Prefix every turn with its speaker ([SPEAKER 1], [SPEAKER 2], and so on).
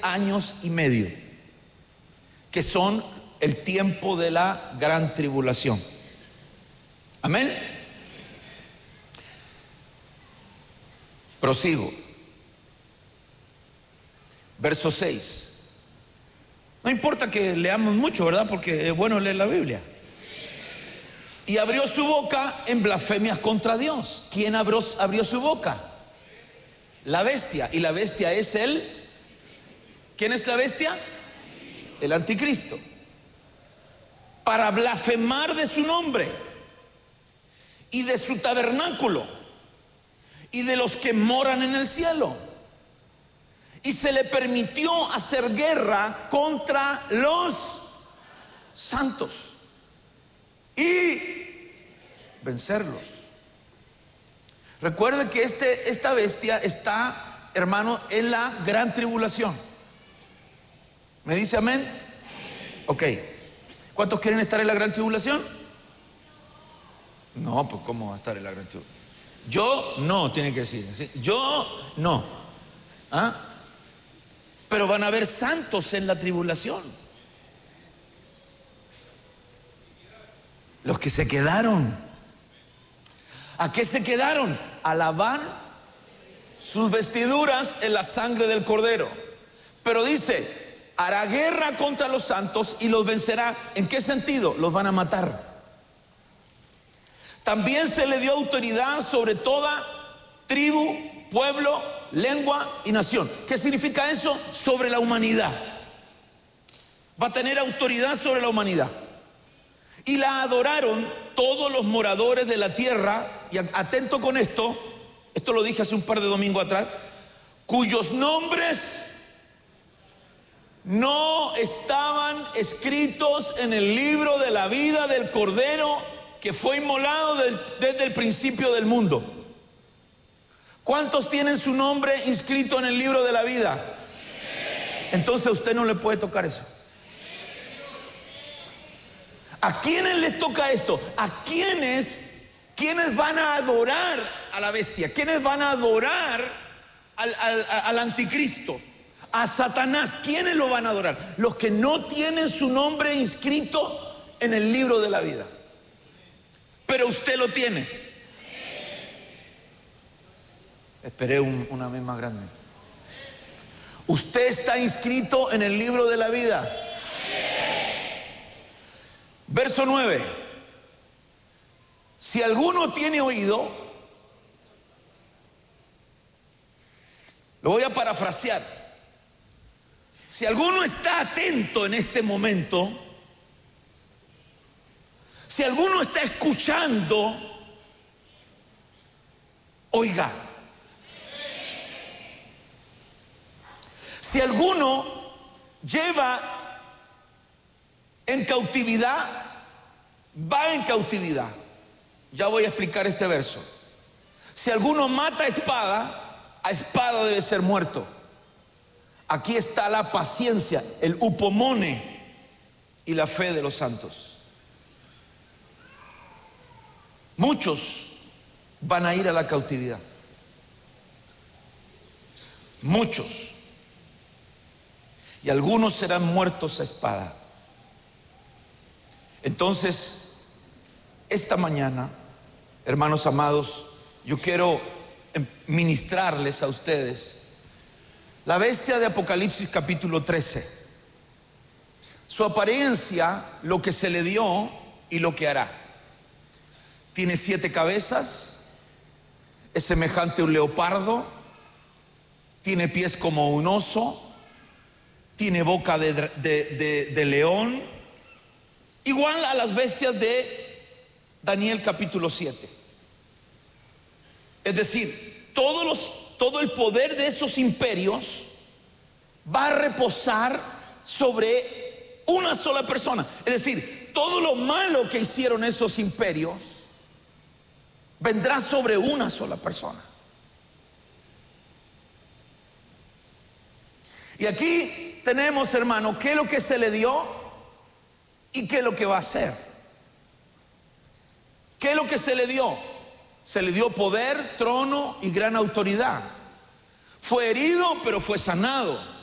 [SPEAKER 1] años y medio, que son el tiempo de la gran tribulación. Amén. Prosigo. Verso 6. No importa que leamos mucho, ¿verdad? Porque es bueno leer la Biblia. Y abrió su boca en blasfemias contra Dios. ¿Quién abrió su boca? La bestia. Y la bestia es él. ¿Quién es la bestia? El anticristo. Para blasfemar de su nombre y de su tabernáculo y de los que moran en el cielo. Y se le permitió hacer guerra contra los santos y vencerlos. Recuerde que esta bestia está, hermano, en la gran tribulación. ¿Me dice amén? Ok. ¿Cuántos quieren estar en la gran tribulación? No, pues ¿cómo va a estar en la gran tribulación? Yo no, tiene que decir. ¿Sí? Yo no. ¿Ah? Pero van a haber santos en la tribulación. Los que se quedaron. ¿A qué se quedaron? A lavar sus vestiduras en la sangre del Cordero. Pero dice, hará guerra contra los santos y los vencerá. ¿En qué sentido? Los van a matar. También se le dio autoridad sobre toda tribu, pueblo, lengua y nación. ¿Qué significa eso? Sobre la humanidad. Va a tener autoridad sobre la humanidad. Y la adoraron todos los moradores de la tierra. Y atento con esto lo dije hace un par de domingos atrás, cuyos nombres no estaban escritos en el libro de la vida del Cordero que fue inmolado desde el principio del mundo. ¿Cuántos tienen su nombre inscrito en el libro de la vida? Entonces a usted no le puede tocar eso. ¿A quiénes les toca esto? ¿A quiénes van a adorar a la bestia? ¿Quiénes van a adorar al anticristo? A Satanás. ¿Quiénes lo van a adorar? Los que no tienen su nombre inscrito en el libro de la vida. Pero usted lo tiene. Esperé una vez más grande. Usted está inscrito en el libro de la vida. Verso 9. Si alguno tiene oído, lo voy a parafrasear. Si alguno está atento en este momento, si alguno está escuchando, oiga. Si alguno lleva en cautividad, va en cautividad. Ya voy a explicar este verso. Si alguno mata a espada debe ser muerto. Aquí está la paciencia, el upomone y la fe de los santos. Muchos van a ir a la cautividad. Muchos. Y algunos serán muertos a espada. Entonces, esta mañana, hermanos amados, yo quiero ministrarles a ustedes la bestia de Apocalipsis capítulo 13. Su apariencia, lo que se le dio y lo que hará. Tiene 7 cabezas, es semejante a un leopardo, tiene pies como un oso, tiene boca de león, igual a las bestias de Daniel capítulo 7. Es decir, todo el poder de esos imperios va a reposar sobre una sola persona. Es decir, todo lo malo que hicieron esos imperios vendrá sobre una sola persona. Y aquí tenemos, hermano, qué es lo que se le dio y qué es lo que va a hacer. ¿Qué es lo que se le dio? Se le dio poder, trono y gran autoridad. Fue herido, pero fue sanado.